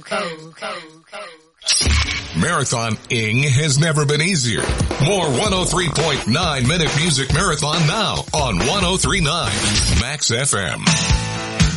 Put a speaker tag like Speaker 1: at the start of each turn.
Speaker 1: Marathon-ing has never been easier. More 103.9 Minute Music Marathon now on 103.9 Max FM.